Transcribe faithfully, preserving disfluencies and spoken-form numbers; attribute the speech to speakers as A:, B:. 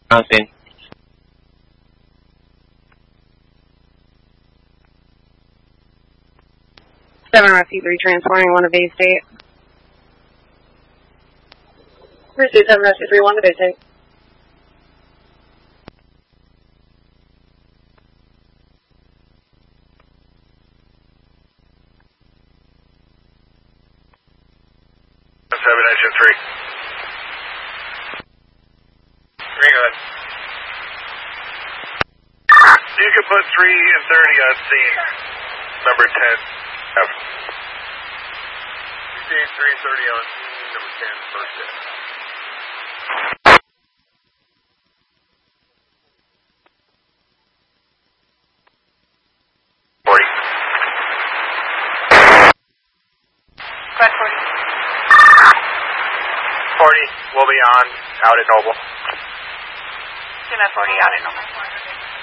A: On scene.
B: seven Rescue three transporting one to Bay State. Pursuit seven Rescue three one to Bay State.
C: seven engine three. Green on. You can put three and thirty on scene. Number ten. F. You see three and thirty on scene. Number ten, first hit. forty.
D: Quad forty.
C: forty will be on, out at Noble.
D: Jim at forty, out at Noble.